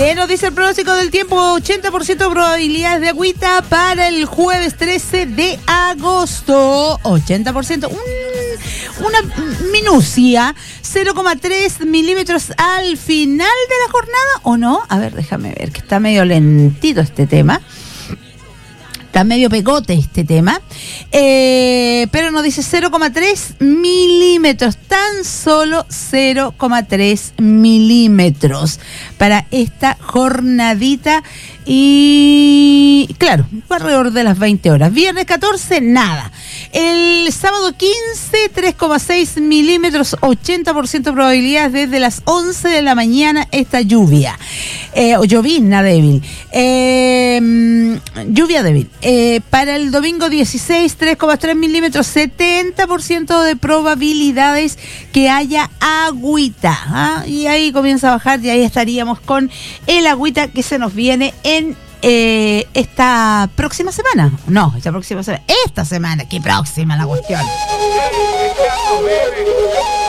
¿Qué nos dice el pronóstico del tiempo? 80% de probabilidades de agüita para el jueves 13 de agosto. 80%. Una minucia. 0,3 milímetros al final de la jornada, ¿o no? A ver, déjame ver, que está medio lentito este tema. Está medio pegote este tema. Pero nos dice 0,3 milímetros. Tan solo 0,3 milímetros para esta jornadita. Y claro, alrededor de las 20 horas. Viernes 14, nada. El sábado 15, 3,6 milímetros, 80% probabilidades desde las 11 de la mañana esta lluvia. O llovizna débil. Lluvia débil. Para el domingo 16, 3,3 milímetros, 70% de probabilidades que haya agüita. Y ahí comienza a bajar y ahí estaríamos con el agüita que se nos viene en esta próxima semana. No, esta próxima semana. Esta semana, qué próxima la cuestión.